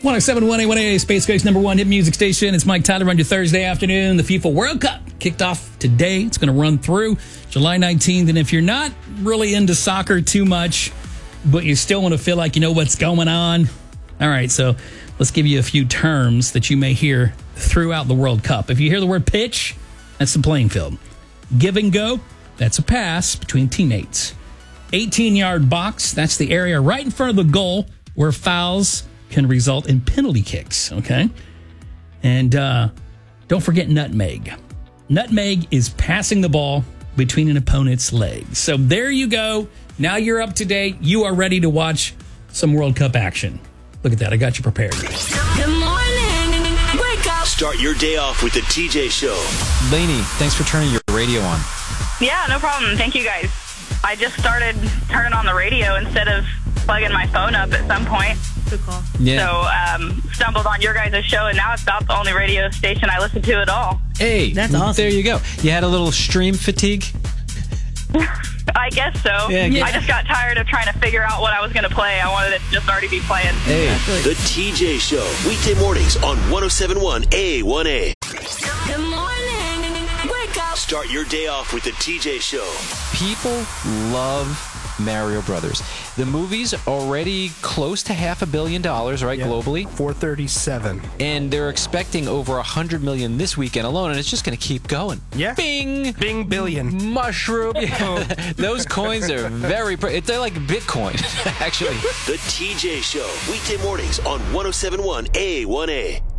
107.1 A1A, Space Coast #1 hit music station. It's Mike Tyler on your Thursday afternoon. The FIFA World Cup kicked off today. It's going to run through July 19th. And if you're not really into soccer too much, but you still want to feel like you know what's going on, all right, so let's give you a few terms that you may hear throughout the World Cup. If you hear the word pitch, that's the playing field. Give and go, that's a pass between teammates. 18-yard box, that's the area right in front of the goal where fouls can result in penalty kicks, okay? And don't forget nutmeg. Nutmeg is passing the ball between an opponent's legs. So there you go. Now you're up to date. You are ready to watch some World Cup action. Look at that. I got you prepared. Good morning. Wake up. Start your day off with the TJ Show. Lainey, thanks for turning your radio on. Yeah, no problem. Thank you, guys. I just started turning on the radio instead of plugging my phone up at some point. Good call. Yeah. So, stumbled on your guys' show, and now it's about the only radio station I listen to at all. Hey, That's awesome. There you go. You had a little stream fatigue? I guess so. Yeah. I just got tired of trying to figure out what I was going to play. I wanted it to just already be playing. Hey. The TJ Show. Weekday mornings on 107.1 A1A. Good morning. Wake up. Start your day off with the TJ Show. People love Mario Brothers. The movie's already close to $500 million, right, globally? 437. And they're expecting over 100 million this weekend alone, and it's just going to keep going. Yeah. Bing! Bing billion. Mushroom. Yeah. Those coins are very... They're like Bitcoin, actually. The TJ Show. Weekday mornings on 107.1 A1A.